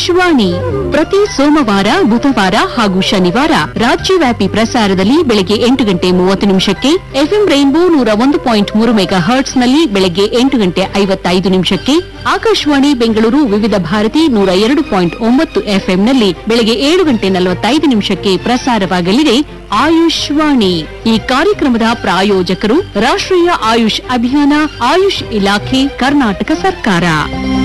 ಆಯುಷ್ವಾಣಿ ಪ್ರತಿ ಸೋಮವಾರ, ಬುಧವಾರ ಹಾಗೂ ಶನಿವಾರ ರಾಜ್ಯವ್ಯಾಪಿ ಪ್ರಸಾರದಲ್ಲಿ ಬೆಳಗ್ಗೆ 8:30 ಎಫ್ಎಂ ರೈನ್ಬೋ 101.3 ಮೆಗಾ ಹರ್ಟ್ಸ್ನಲ್ಲಿ ಬೆಳಗ್ಗೆ 8:55 ಆಕಾಶವಾಣಿ ಬೆಂಗಳೂರು ವಿವಿಧ ಭಾರತಿ 102.9 ಎಫ್ಎಂನಲ್ಲಿ ಬೆಳಗ್ಗೆ 7:45 ಪ್ರಸಾರವಾಗಲಿದೆ ಆಯುಷ್ವಾಣಿ. ಈ ಕಾರ್ಯಕ್ರಮದ ಪ್ರಾಯೋಜಕರು ರಾಷ್ಟ್ರೀಯ ಆಯುಷ್ ಅಭಿಯಾನ, ಆಯುಷ್ ಇಲಾಖೆ, ಕರ್ನಾಟಕ ಸರ್ಕಾರ.